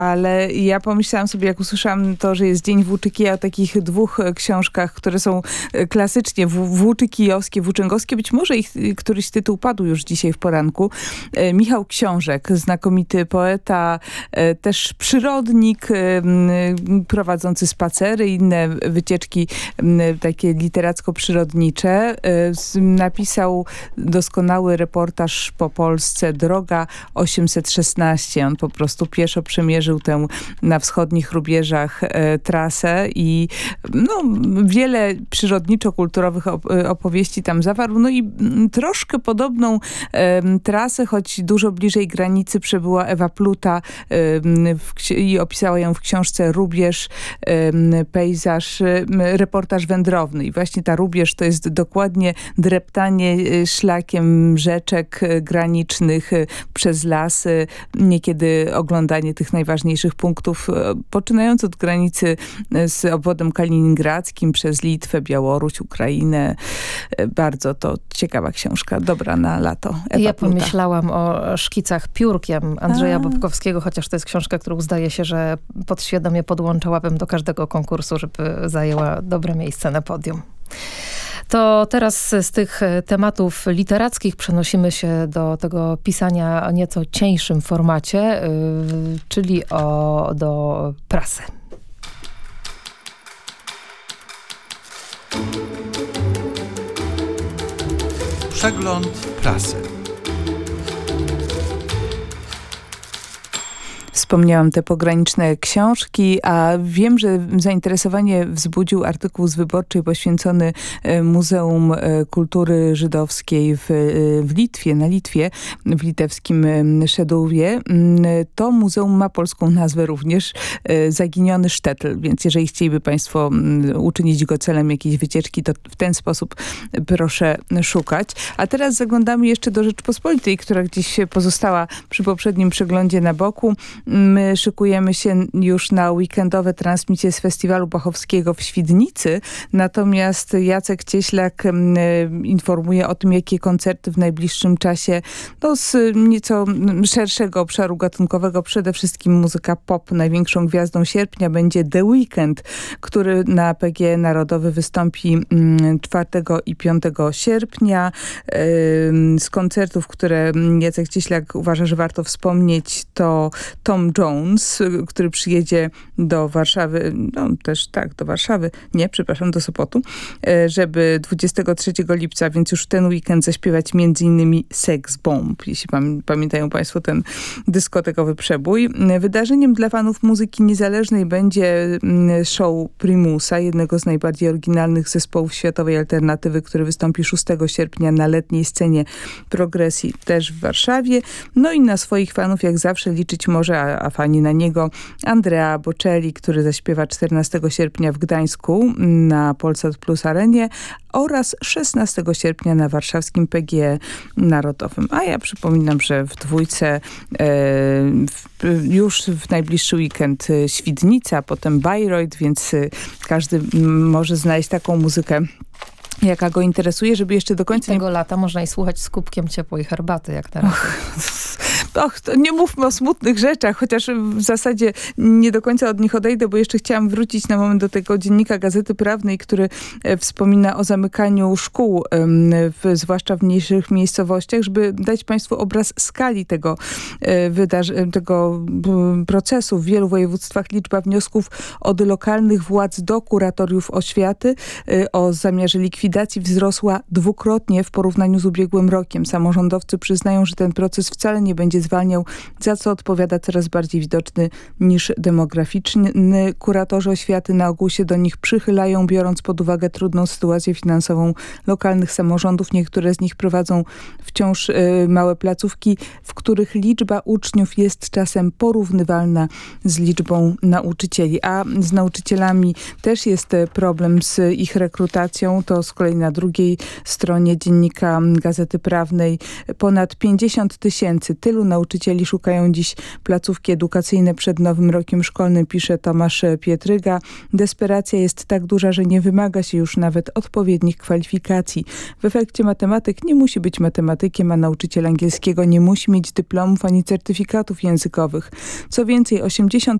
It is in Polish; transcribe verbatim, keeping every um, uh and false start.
Ale ja pomyślałam sobie, jak usłyszałam to, że jest Dzień Włóczykija, o takich dwóch książkach, które są klasycznie włóczykijowskie, włóczęgowskie. Być może ich któryś tytuł padł już dzisiaj w poranku. Michał Książek, znakomity poeta, też przyrodnik, prowadzący spacery, inne wycieczki takie literacko-przyrodnicze. Napisał doskonały reportaż po Polsce Droga osiemset szesnaście. On po prostu pieszo przemierzył tę na wschodnich rubieżach e, trasę i no, wiele przyrodniczo-kulturowych op opowieści tam zawarł. No i m, troszkę podobną e, trasę, choć dużo bliżej granicy przebyła Ewa Pluta e, w, i opisała ją w książce Rubież, e, pejzaż, e, reportaż wędrowny. I właśnie ta Rubież to jest dokładnie dreptanie szlakiem rzeczek granicznych e, przez lasy, niekiedy oglądanie tych najważniejszych punktów, poczynając od granicy z obwodem kaliningradzkim przez Litwę, Białoruś, Ukrainę. Bardzo to ciekawa książka, dobra na lato. Ewa ja Pluta. pomyślałam o szkicach piórkiem Andrzeja A. Bobkowskiego, chociaż to jest książka, którą zdaje się, że podświadomie podłączałabym do każdego konkursu, żeby zajęła dobre miejsce na podium. To teraz z tych tematów literackich przenosimy się do tego pisania o nieco cieńszym formacie, yy, czyli o, do prasy. Przegląd prasy. Wspomniałam te pograniczne książki, a wiem, że zainteresowanie wzbudził artykuł z Wyborczej poświęcony Muzeum Kultury Żydowskiej w, w Litwie, na Litwie, w litewskim Szedówie. To muzeum ma polską nazwę również, Zaginiony Sztetl, więc jeżeli chcieliby państwo uczynić go celem jakiejś wycieczki, to w ten sposób proszę szukać. A teraz zaglądamy jeszcze do Rzeczpospolitej, która gdzieś pozostała przy poprzednim przeglądzie na boku. My szykujemy się już na weekendowe transmisje z Festiwalu Bachowskiego w Świdnicy, natomiast Jacek Cieślak informuje o tym, jakie koncerty w najbliższym czasie, no z nieco szerszego obszaru gatunkowego, przede wszystkim muzyka pop. Największą gwiazdą sierpnia będzie The Weeknd, który na P G E Narodowy wystąpi czwartego i piątego sierpnia. Z koncertów, które Jacek Cieślak uważa, że warto wspomnieć, to Tom Jones, który przyjedzie do Warszawy, no też tak, do Warszawy, nie, przepraszam, do Sopotu, żeby dwudziestego trzeciego lipca, więc już ten weekend zaśpiewać między innymi Sex Bomb, jeśli pam pamiętają państwo ten dyskotekowy przebój. Wydarzeniem dla fanów muzyki niezależnej będzie show Primusa, jednego z najbardziej oryginalnych zespołów światowej alternatywy, który wystąpi szóstego sierpnia na letniej scenie Progresji też w Warszawie. No i na swoich fanów jak zawsze liczyć może, a, a fani na niego, Andrea Bocelli, który zaśpiewa czternastego sierpnia w Gdańsku na Polsat Plus Arenie oraz szesnastego sierpnia na warszawskim P G E Narodowym. A ja przypominam, że w dwójce e, w, już w najbliższy weekend Świdnica, potem Bayreuth, więc każdy może znaleźć taką muzykę, jaka go interesuje, żeby jeszcze do końca... I tego nie... lata można i słuchać z kubkiem ciepłej herbaty, jak teraz. Och, och, to nie mówmy o smutnych rzeczach, chociaż w zasadzie nie do końca od nich odejdę, bo jeszcze chciałam wrócić na moment do tego dziennika Gazety Prawnej, który wspomina o zamykaniu szkół, w, zwłaszcza w mniejszych miejscowościach, żeby dać państwu obraz skali tego, tego procesu. W wielu województwach liczba wniosków od lokalnych władz do kuratoriów oświaty o zamiarze likwidacji wzrosła dwukrotnie w porównaniu z ubiegłym rokiem. Samorządowcy przyznają, że ten proces wcale nie będzie zwalniał, za co odpowiada coraz bardziej widoczny niż demograficzny. Kuratorzy oświaty na ogół się do nich przychylają, biorąc pod uwagę trudną sytuację finansową lokalnych samorządów. Niektóre z nich prowadzą wciąż y, małe placówki, w których liczba uczniów jest czasem porównywalna z liczbą nauczycieli. A z nauczycielami też jest problem z ich rekrutacją. To z kolei na drugiej stronie dziennika Gazety Prawnej ponad pięćdziesiąt tysięcy. Tylu nauczycieli szukają dziś placówki edukacyjne przed nowym rokiem szkolnym, pisze Tomasz Pietryga. Desperacja jest tak duża, że nie wymaga się już nawet odpowiednich kwalifikacji. W efekcie matematyk nie musi być matematykiem, a nauczyciel angielskiego nie musi mieć dyplomów ani certyfikatów językowych. Co więcej, osiemdziesiąt